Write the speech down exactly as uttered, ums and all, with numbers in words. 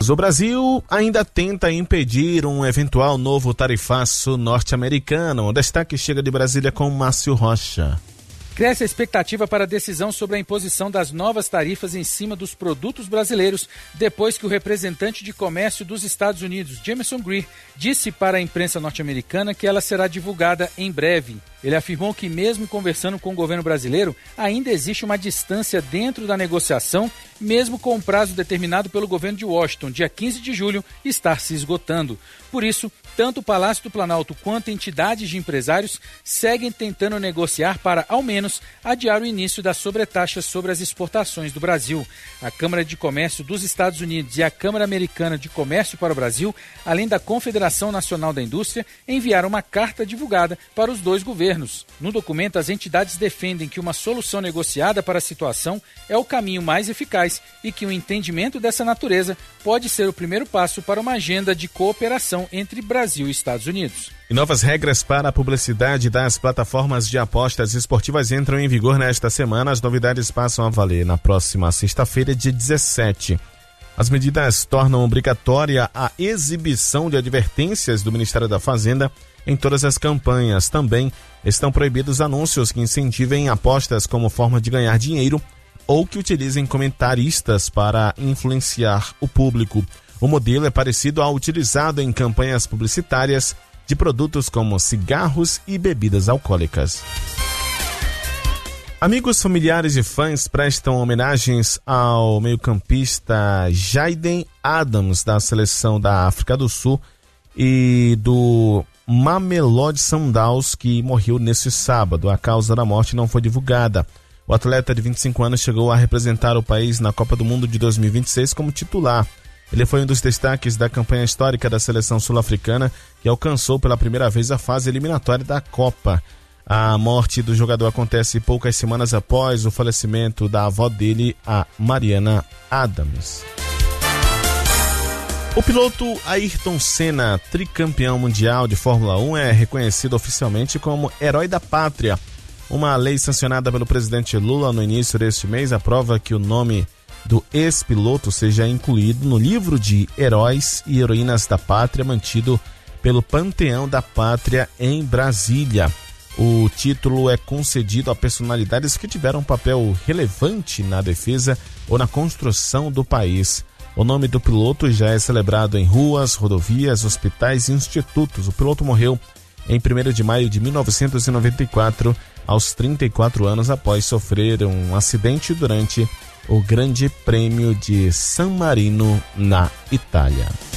O Brasil ainda tenta impedir um eventual novo tarifaço norte-americano. O destaque chega de Brasília com Márcio Rocha. Cresce a expectativa para a decisão sobre a imposição das novas tarifas em cima dos produtos brasileiros, depois que o representante de comércio dos Estados Unidos, Jameson Greer, disse para a imprensa norte-americana que ela será divulgada em breve. Ele afirmou que, mesmo conversando com o governo brasileiro, ainda existe uma distância dentro da negociação, mesmo com o prazo determinado pelo governo de Washington, dia quinze de julho, estar se esgotando. Por isso, tanto o Palácio do Planalto quanto entidades de empresários seguem tentando negociar para, ao menos, adiar o início das sobretaxas sobre as exportações do Brasil. A Câmara de Comércio dos Estados Unidos e a Câmara Americana de Comércio para o Brasil, além da Confederação Nacional da Indústria, enviaram uma carta divulgada para os dois governos. No documento, as entidades defendem que uma solução negociada para a situação é o caminho mais eficaz e que um entendimento dessa natureza pode ser o primeiro passo para uma agenda de cooperação entre Brasil e Estados Unidos. E novas regras para a publicidade das plataformas de apostas esportivas entram em vigor nesta semana. As novidades passam a valer na próxima sexta-feira, dia dezessete. As medidas tornam obrigatória a exibição de advertências do Ministério da Fazenda em todas as campanhas. Também estão proibidos anúncios que incentivem apostas como forma de ganhar dinheiro ou que utilizem comentaristas para influenciar o público. O modelo é parecido ao utilizado em campanhas publicitárias de produtos como cigarros e bebidas alcoólicas. Amigos, familiares e fãs prestam homenagens ao meio-campista Jaden Adams, da seleção da África do Sul, e do Mamelodi Sundowns, que morreu nesse sábado. A causa da morte não foi divulgada. O atleta de vinte e cinco anos chegou a representar o país na Copa do Mundo de dois mil e vinte e seis como titular. Ele foi um dos destaques da campanha histórica da seleção sul-africana, que alcançou pela primeira vez a fase eliminatória da Copa. A morte do jogador acontece poucas semanas após o falecimento da avó dele, a Mariana Adams. O piloto Ayrton Senna, tricampeão mundial de Fórmula um, é reconhecido oficialmente como Herói da Pátria. Uma lei sancionada pelo presidente Lula no início deste mês aprova que o nome do ex-piloto seja incluído no livro de Heróis e Heroínas da Pátria, mantido pelo Panteão da Pátria em Brasília. O título é concedido a personalidades que tiveram um papel relevante na defesa ou na construção do país. O nome do piloto já é celebrado em ruas, rodovias, hospitais e institutos. O piloto morreu em primeiro de maio de mil novecentos e noventa e quatro, aos trinta e quatro anos, após sofrer um acidente durante o Grande Prêmio de San Marino, na Itália.